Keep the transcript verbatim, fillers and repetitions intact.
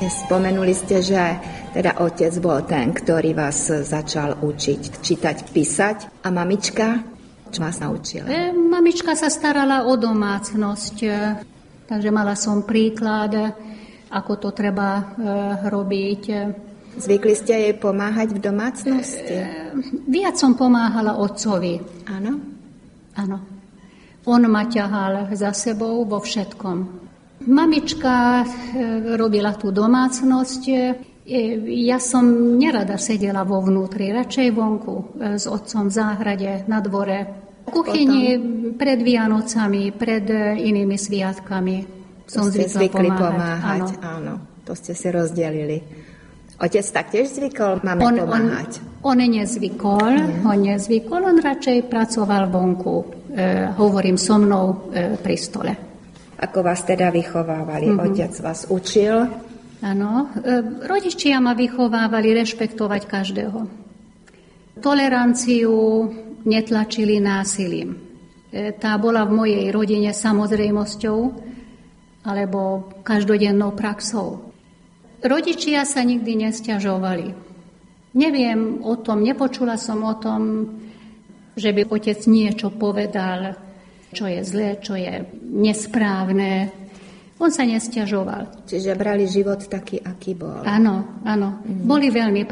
Spomenuli ste, že teda otec bol ten, ktorý vás začal učiť čítať, písať. A mamička, čo vás naučila? E, mamička sa starala o domácnosť, e, takže mala som príklad, ako to treba e, robiť. Zvykli ste jej pomáhať v domácnosti? E, viac som pomáhala otcovi. Áno? Áno. On ma ťahal za sebou vo všetkom. Mamička robila tú domácnosť. Ja som nerada sedela vo vnútri, radšej vonku s otcom v záhrade, na dvore, v kuchyni, potom pred Vianocami, pred inými sviatkami. Som ste zvykli pomáhať. pomáhať. Áno. Áno, to ste si rozdelili. Otec taktiež zvykol mame on, pomáhať? On, on nezvykol, mm. on nezvykol, on radšej pracoval vonku. E, hovorím so mnou e, pri stole. Ako vás teda vychovávali? Mm-hmm. Otec vás učil? Áno, e, rodičia ma vychovávali rešpektovať každého. Toleranciu netlačili násilím. E, tá bola v mojej rodine samozrejmosťou alebo každodennou praxou. Rodičia sa nikdy nesťažovali. Neviem o tom, nepočula som o tom, že by otec niečo povedal, čo je zlé, čo je nesprávne. On sa nesťažoval. Čiže brali život taký, aký bol. Áno, áno. Mm. Boli veľmi